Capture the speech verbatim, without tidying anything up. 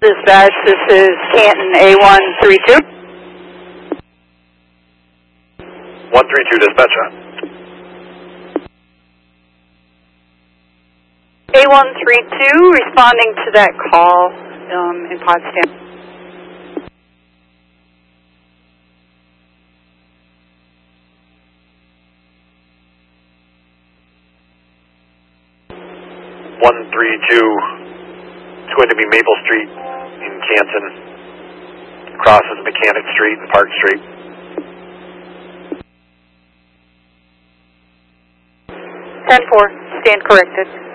Dispatch, this is Canton A one three two. one three two dispatch. A one three two, responding to that call um, in Potsdam. one three two, it's going to be Maple Street in Canton, crosses Mechanic Street and Park Street. ten four, stand corrected.